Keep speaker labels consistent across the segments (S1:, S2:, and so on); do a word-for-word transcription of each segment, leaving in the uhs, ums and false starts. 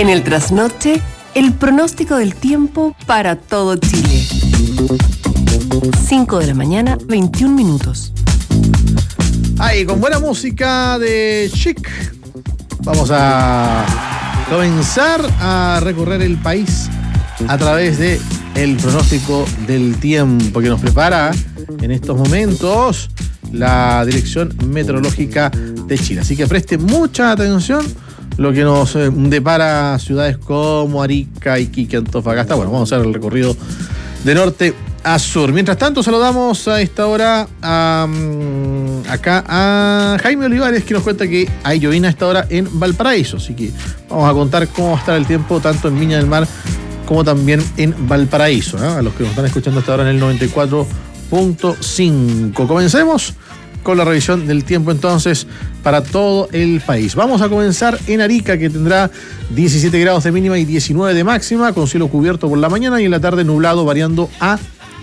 S1: En el trasnoche, el pronóstico del tiempo para todo Chile. cinco de la mañana, veintiún minutos.
S2: Ahí, con buena música de Chic, vamos a comenzar a recorrer el país a través de el pronóstico del tiempo que nos prepara en estos momentos la Dirección Meteorológica de Chile. Así que preste mucha atención lo que nos eh, depara ciudades como Arica, Iquique, Antofagasta. Bueno, vamos a hacer el recorrido de norte a sur. Mientras tanto, saludamos a esta hora a, um, acá a Jaime Olivares, que nos cuenta que hay llovina a esta hora en Valparaíso. Así que vamos a contar cómo va a estar el tiempo tanto en Viña del Mar como también en Valparaíso, ¿no? A los que nos están escuchando hasta ahora en el noventa y cuatro punto cinco. Comencemos con la revisión del tiempo entonces para todo el país. Vamos a comenzar en Arica, que tendrá diecisiete grados de mínima y diecinueve de máxima, con cielo cubierto por la mañana y en la tarde nublado variando a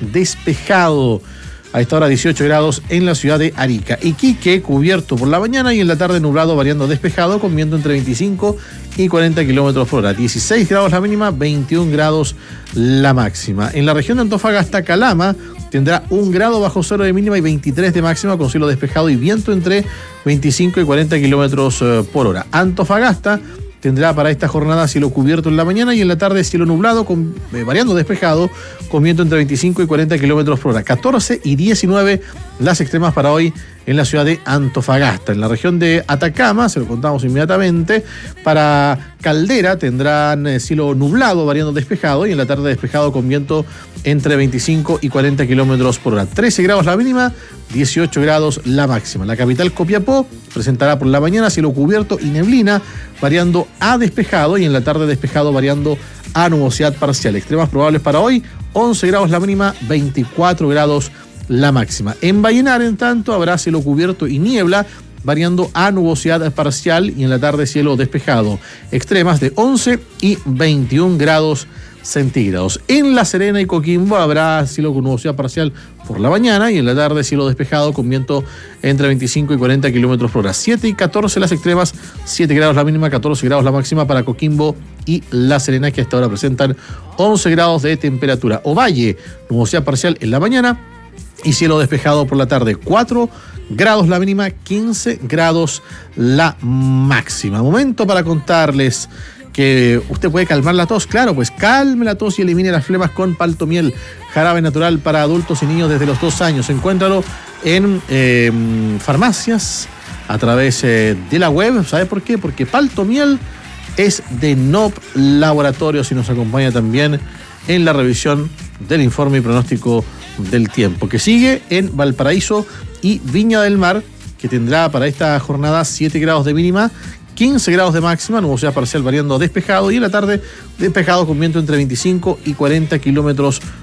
S2: despejado. A esta hora dieciocho grados en la ciudad de Arica. Iquique cubierto por la mañana y en la tarde nublado variando despejado, con viento entre veinticinco y cuarenta kilómetros por hora. dieciséis grados la mínima, veintiún grados la máxima. En la región de Antofagasta, Calama tendrá un grado bajo cero de mínima y veintitrés de máxima, con cielo despejado y viento entre veinticinco y cuarenta kilómetros por hora. Antofagasta tendrá para esta jornada cielo cubierto en la mañana y en la tarde cielo nublado, con, eh, variando despejado, con viento entre veinticinco y cuarenta kilómetros por hora. catorce y diecinueve las extremas para hoy en la ciudad de Antofagasta. En la región de Atacama, se lo contamos inmediatamente, para Caldera tendrán eh, cielo nublado, variando despejado, y en la tarde despejado con viento entre veinticinco y cuarenta kilómetros por hora. trece grados la mínima, dieciocho grados la máxima. La capital, Copiapó, presentará por la mañana cielo cubierto y neblina, variando a despejado, y en la tarde despejado variando a nubosidad parcial. Extremas probables para hoy, once grados la mínima, veinticuatro grados la máxima. En Vallenar, en tanto, habrá cielo cubierto y niebla, variando a nubosidad parcial, y en la tarde cielo despejado. Extremas de once y veintiún grados centígrados. En La Serena y Coquimbo habrá cielo con nubosidad parcial por la mañana y en la tarde cielo despejado con viento entre veinticinco y cuarenta kilómetros por hora. siete y catorce las extremas, siete grados la mínima, catorce grados la máxima para Coquimbo y La Serena, que hasta ahora presentan once grados de temperatura. Ovalle, nubosidad parcial en la mañana y cielo despejado por la tarde. cuatro grados la mínima, quince grados la máxima. Momento para contarles que usted puede calmar la tos. Claro, pues calme la tos y elimine las flemas con Paltomiel, jarabe natural para adultos y niños desde los dos años. Encuéntralo en eh, farmacias, a través eh, de la web. ¿Sabe por qué? Porque Paltomiel es de N O P Laboratorios y nos acompaña también en la revisión del informe y pronóstico del tiempo, que sigue en Valparaíso y Viña del Mar, que tendrá para esta jornada siete grados de mínima, quince grados de máxima, nubosidad parcial variando despejado, y en la tarde despejado con viento entre veinticinco y cuarenta kilómetros